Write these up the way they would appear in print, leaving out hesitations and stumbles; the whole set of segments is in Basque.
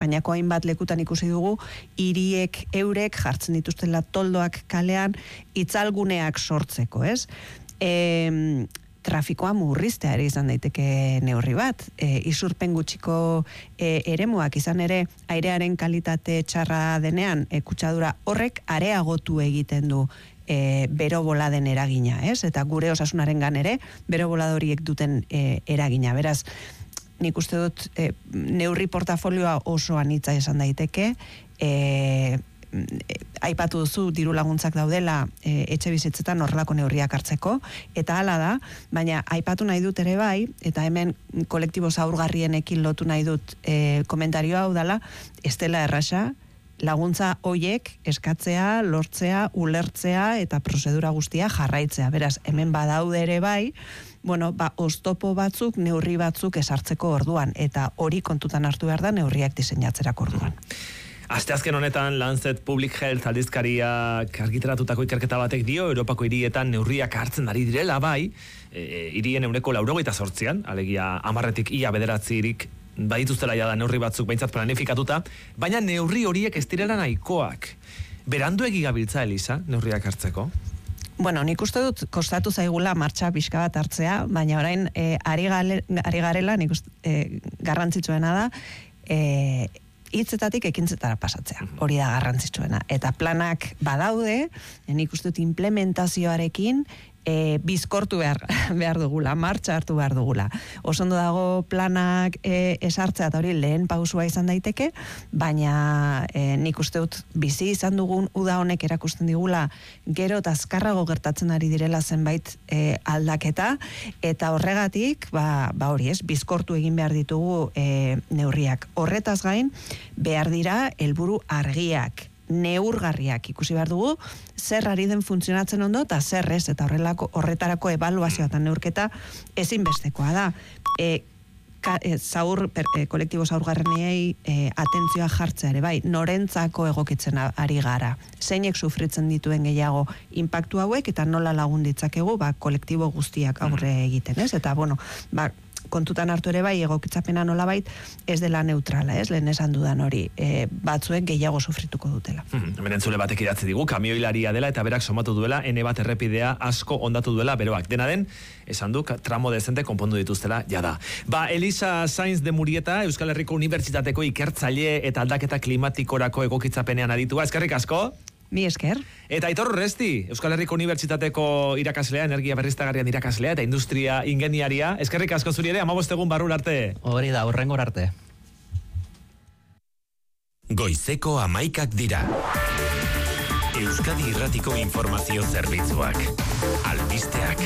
Espainiako hainbat lekutan ikusi dugu, hiriek eurek jartzen dituztela toldoak kalean itzalguneak sortzeko, ez? Trafikoa murriztea ere izan daiteke neurri bat. Isurpen gutxiko eremuak izan ere airearen kalitate txarra denean kutsadura horrek areagotu egiten du bero boladen eragina, ez? Eta gure osasunarengan ere bero bolada horiek duten eragina. Beraz, nik uste dut neurri portafolioa oso anitza izan daiteke, aipatu duzu diru laguntzak daudela etxe bizitzetan horrelako neurriak hartzeko, eta hala da, baina aipatu nahi dut ere bai, eta hemen kolektibo zaurgarrienekin lotu nahi dut komentarioa hau dela, ez dela erraza, laguntza hoiek eskatzea, lortzea, ulertzea eta prozedura guztia jarraitzea. Beraz, hemen badaude ere bai, oztopo batzuk, neurri batzuk esartzeko orduan, eta hori kontutan hartu behar da neurriak diseinatzerako orduan. Asteazken honetan Lancet Public Health aldizkariak argitaratutako ikerketa batek dio, Europako hirietan neurriak hartzen ari direla bai, hirien 98%, alegia 10-tik ia 9 badituztela ja da neurri batzuk behintzat planifikatuta, baina neurri horiek ez direla nahikoak. Beranduegi gabiltza, Elisa, neurriak hartzeko? Bueno, nik uste dut kostatu zaigula martxa pixka bat hartzea, baina orain ari garela, nik uste garrantzitsuena da, hitzetatik ekintzetara pasatzea. Hori da garrantzitsuena. Eta planak badaude, nik uste dut implementazioarekin bizkortu behar dugula, martxa hartu behar dugula. Osondo dago planak esartzea eta hori lehen pausua izan daiteke, baina nik uste dut bizi izan dugun uda honek erakusten digula gero eta azkarrago gertatzen ari direla zenbait aldaketa, eta horregatik, hori ez, bizkortu egin behar ditugu neurriak. Horretaz gain, behar dira helburu argiak, neurgarriak ikusi behar dugu, zer ari den funtzionatzen ondo eta zer ez, eta horretarako ebaluazioa eta neurketa ezinbestekoa da. Kolektibo zaurgarreniei atentzioa jartzea ere bai, norentzako egokitzen ari gara, zeinek sufritzen dituen gehiago inpaktu hauek, eta nola lagun ditzakegu kolektibo guztiak aurre egiten, ez? Eta kontutan hartu ere bai, egokitzapena nolabait ez dela neutrala, ez? Lehen esan dudan hori, batzuek gehiago sufrituko dutela. Hemen entzule batek idatzi digu, kamioilaria dela eta berak somatu duela, N1 errepidea asko ondatu duela beroak. Dena den, esan du, tramo dezente konpondu dituztela jada. Elisa Sainz de Murieta, Euskal Herriko Unibertsitateko ikertzaile eta aldaketa klimatikorako egokitzapenean aditua. Eskerrik asko? Mi esker. Eta Aitor Urresti, Euskal Herriko Unibertsitateko irakaslea, energia berriztagarrian irakaslea eta industria ingeniaria. Eskerrik asko zuri ere, 15 egun barrul arte. Hori da, hurrengor arte. Goizeko 11 dira. Euskadi Irratiko Informazio Zerbitzuak. Albisteak.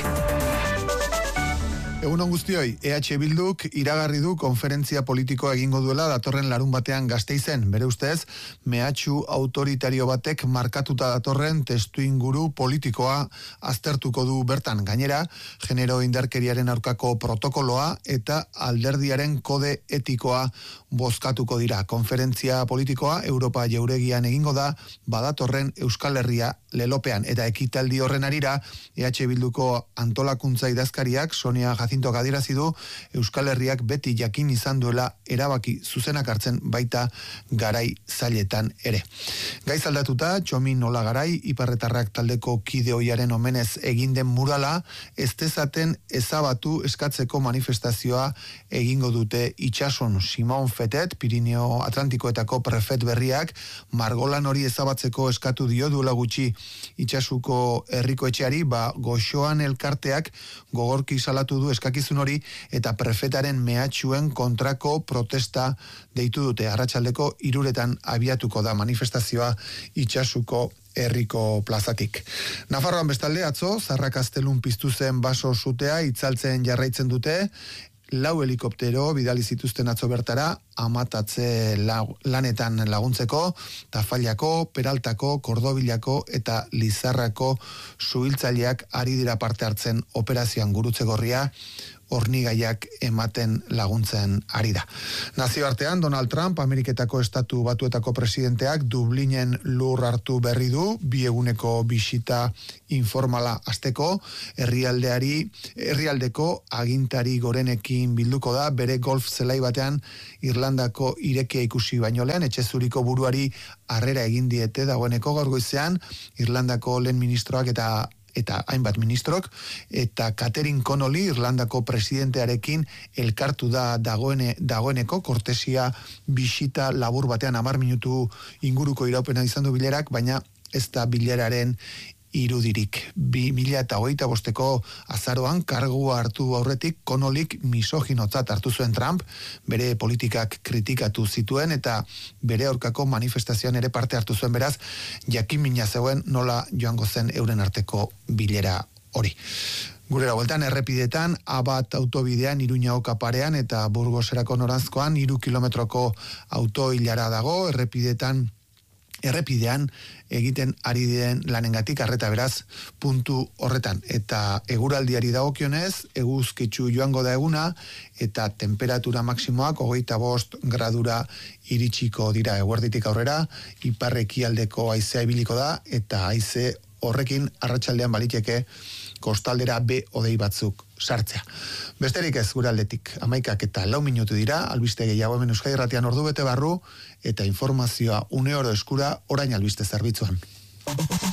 Egunon guztioi, EH Bilduk iragarri du konferentzia politikoa egingo duela datorren larun batean Gasteizen. Bere ustez, mehatxu autoritario batek markatuta datorren testuinguru politikoa aztertuko du bertan. Gainera, genero indarkeriaren aurkako protokoloa eta alderdiaren kode etikoa bozkatuko dira. Konferentzia politikoa Europa jauregian egingo da badatorren Euskal Herria lelopean. Eta ekitaldi horren arira, EH Bilduko antolakuntza idazkariak Sonia Jacintok adierazi du Euskal Herriak beti jakin izan duela erabaki zuzenak hartzen baita garai zailetan ere. Gaiz aldatuta, Txomin Olagarai, Iparretarrak taldeko kide ohiaren omenez egin den murala, ez dezaten ezabatu eskatzeko manifestazioa egingo dute itsason. Simon Fetet, Pirineo Atlantikoetako prefet berriak, margolan hori ezabatzeko eskatu dio duela gutxi itsasuko herriko etxeari, goxoan elkarteak gogorki salatu du eskakizun hori eta prefetaren mehatxuen kontrako protesta deitu dute. Arratsaldeko 3:00 abiatuko da manifestazioa itsasuko herriko plazatik. Nafarroan bestalde atzo, Zarrakastelun piztu zen baso sutea itzaltzen jarraitzen dute, 4 helikoptero bidali zituzten atzo bertara, amatatze lanetan laguntzeko, Tafallako, Peraltako, Kordobilako eta Lizarrako suhiltzaileak ari dira parte hartzen operazioan. Gurutze Gorria hornigaiak ematen laguntzen ari da. Nazioartean, Donald Trump, Ameriketako Estatu Batuetako presidenteak Dublinen lur hartu berri du, 2 eguneko bisita informala hasteko, herrialdeko agintari gorenekin bilduko da, bere golf zelai batean Irlandako irekia ikusi baino lehen, etxezuriko buruari harrera egin diete dagoeneko gaur goizean, Irlandako lehen ministroak eta hainbat ministrok, eta Catherine Connolly, Irlandako presidentearekin elkartu da dagoeneko, kortesia bisita labur batean 10 minutu inguruko iraupena izan du bilerak, baina ez da bileraren irudirik. 2025ko azaroan kargua hartu aurretik Connollyk misoginotzat hartu zuen Trump, bere politikak kritikatu zituen eta bere aurkako manifestazioan ere parte hartu zuen, beraz, jakin-mina zegoen nola joango zen euren arteko bilera hori. Gurera bueltan, errepidetan, Abat autobidean, Iruñaoka parean eta Burgoserako noranzkoan 3 kilometroko autoilara dago, errepidean egiten ari diren lanengatik arreta, beraz puntu horretan. Eta eguraldiari dagokionez, eguzkitsu joango da eguna eta temperatura maksimoak 25 gradura iritsiko dira eguerditik aurrera, ipar-ekialdeko haizea ibiliko da eta haize horrekin arratsaldean baliteke kostaldera hodei batzuk sartzea. Besterik ez gure aldetik, 11:04 minutu dira, albiste gehiago hemen Euskadi Irratian ordu bete barru, eta informazioa une oro eskura orain albiste zerbitzuan.